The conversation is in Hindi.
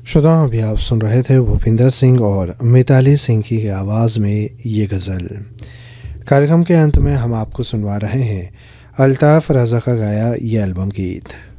श्रोताओं, अभी आप सुन रहे थे भूपिंदर सिंह और मिताली सिंह की आवाज़ में ये गज़ल। कार्यक्रम के अंत में हम आपको सुनवा रहे हैं अल्ताफ़ रज़ा का गाया ये एल्बम गीत।